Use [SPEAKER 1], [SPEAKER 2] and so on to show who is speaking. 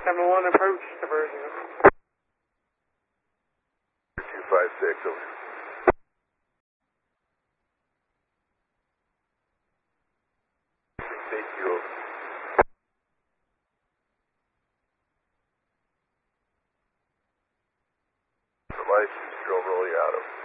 [SPEAKER 1] 7-1 approach diversion.
[SPEAKER 2] 256 over. Safety over. The license drone rolling out of.